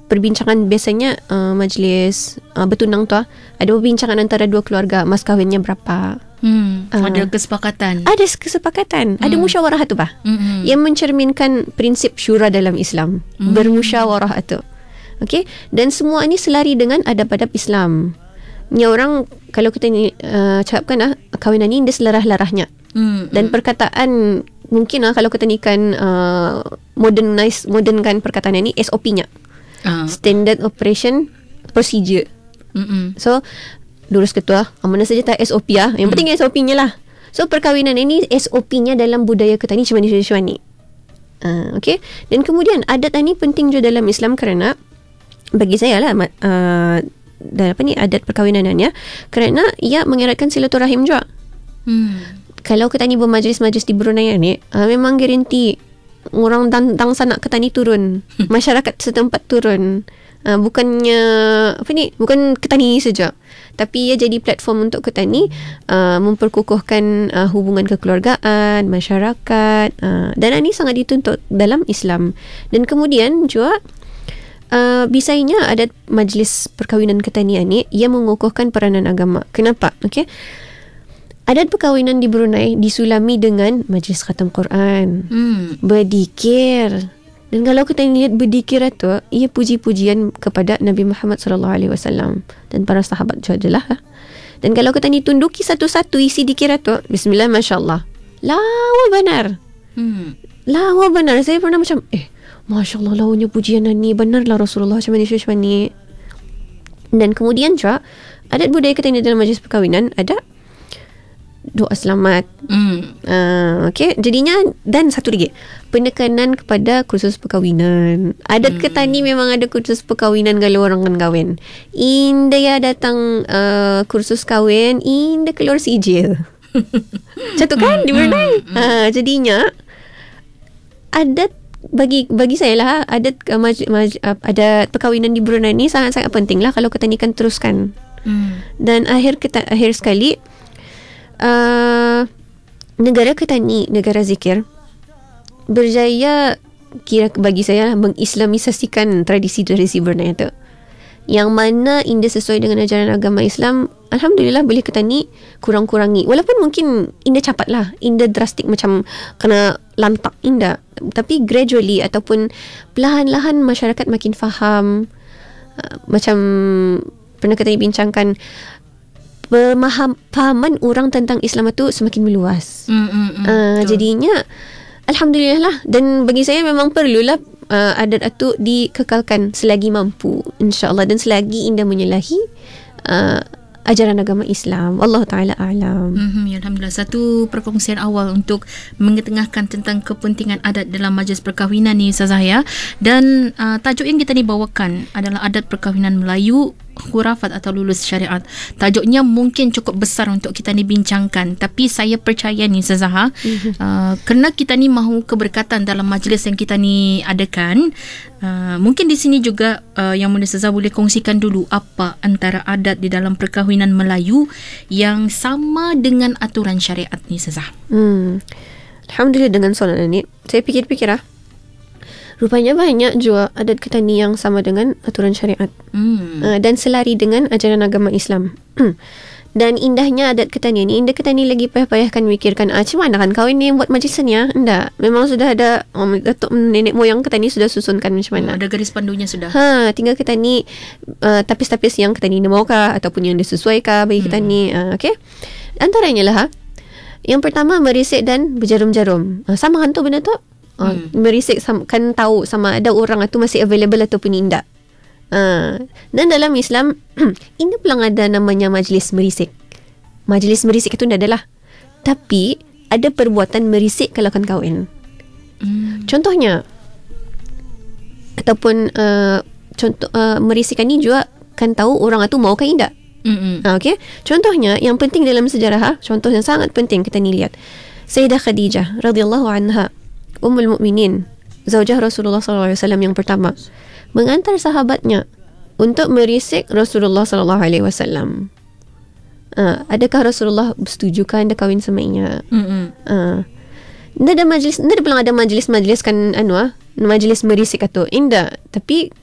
perbincangan biasanya majlis bertunang tu ada perbincangan antara dua keluarga, mas kahwinnya berapa. Ada kesepakatan. Ada kesepakatan. Ada musyawarah tu bah. Yang mencerminkan prinsip syura dalam Islam. Bermusyawarah tu. Okey, dan semua ni selari dengan adab-adab Islam. Ni orang kalau kita ni cakapkan kahwinan ni dia selarah-larahnya. Dan perkataan mungkin kalau kita ni kan modernkan perkataan ni SOP-nya. Standard Operation Procedure. So lurus ketua, mana saja tak SOP yang penting SOP-nya lah. So perkahwinan ini SOP-nya dalam budaya kita ni macam ni. Okay. Dan kemudian adat ni penting juga dalam Islam kerana bagi saya lah adat perkahwinan ya, kerana ia mengeratkan silaturahim juga. Kalau kita ni bermajlis-majlis di Brunei ni, memang garanti orang dangsa nak kata ni turun, masyarakat setempat turun. Bukannya bukan ketani saja, tapi ia jadi platform untuk ketani memperkukuhkan hubungan kekeluargaan, masyarakat, dan ini sangat dituntut dalam Islam. Dan kemudian juga bisanya adat majlis perkahwinan ketanian ni ia mengukuhkan peranan agama. Kenapa? Okey. Adat perkahwinan di Brunei disulami dengan majlis khatam Quran, berzikir. Dan kalau kita lihat berzikir itu, ia puji-pujian kepada Nabi Muhammad SAW dan para sahabat sajalah. Dan kalau kita ni tunduki satu-satu isi zikir itu, bismillah, masya-Allah. Lawa benar. Lawa benar. Saya pernah macam masya-Allah lawanya pujian ni, benarlah Rasulullah macam ni. Dan kemudian juga adat budaya kita ni dalam majlis perkahwinan ada doa selamat. Okay, jadinya, dan satu lagi, penekanan kepada kursus perkahwinan. Adat ketani memang ada kursus perkahwinan kalau orang kan kahwin. Indah ya datang kursus kahwin, indah keluar sijil. Macam tu kan di Brunei. Jadinya adat bagi saya lah, adat adat perkahwinan di Brunei ni sangat-sangat penting lah kalau ketani kan teruskan. Dan akhir sekali, negara kita ni negara zikir berjaya bagi saya mengislamisasikan tradisi-tradisi Brunei itu, yang mana indah sesuai dengan ajaran agama Islam. Alhamdulillah boleh kita ni kurang-kurangi, walaupun mungkin indah cepat lah, indah drastik macam kena lantak indah, tapi gradually ataupun perlahan-lahan masyarakat makin faham. Macam pernah kita bincangkan, pemahaman orang tentang Islam itu semakin meluas. Jadinya alhamdulillah lah. Dan bagi saya memang perlulah adat itu dikekalkan selagi mampu, insya-Allah, dan selagi indah menyalahi ajaran agama Islam. Allah Ta'ala a'lam. Alhamdulillah, satu perkongsian awal untuk mengetengahkan tentang kepentingan adat dalam majlis perkahwinan ni, Ustazah ya. Dan tajuk yang kita ni bawakan adalah adat perkahwinan Melayu, khurafat atau lulus syariat. Tajuknya mungkin cukup besar untuk kita ni bincangkan, tapi saya percaya ni Ustazah, kerana kita ni mahu keberkatan dalam majlis yang kita ni adakan, mungkin di sini juga yang Ustazah boleh kongsikan dulu apa antara adat di dalam perkahwinan Melayu yang sama dengan aturan syariat ni Ustazah. Alhamdulillah, dengan soalan ini saya fikir-fikir rupanya banyak juga adat kita ni yang sama dengan aturan syariat, dan selari dengan ajaran agama Islam. Dan indahnya adat kita ni kita ni lagi payah-payahkan mikirkan macam mana kan kahwin ni buat majlis ni enggak, memang sudah ada datuk nenek moyang kita ni sudah susunkan macam mana, ada garis pandunya sudah. Tinggal kita ni tapis-tapis yang kita ni maukah ataupun yang disesuaikan bagi kita ni. Okay, antaranya lah yang pertama, merisik dan berjarum-jarum. Sama kan tu benda tu? Merisik kan tahu sama ada orang itu masih available ataupun tidak. Dan dalam Islam ini pulang ada namanya majlis merisik. Majlis merisik itu tidak adalah, tapi ada perbuatan merisik kalau kan kahwin. Contohnya ataupun contoh merisik ni juga kan tahu orang itu mau kan tidak. Okay. Contohnya yang penting dalam sejarah, contoh yang sangat penting kita ni lihat, Sayyidah Khadijah radhiyallahu anha, Ummul Mukminin, zaujah Rasulullah SAW yang pertama, mengantar sahabatnya untuk merisik Rasulullah SAW. Adakah Rasulullah setujukan dia kahwin sama inya? Nda ada majlis, nda ada majlis kan majlis merisik atau indah, tapi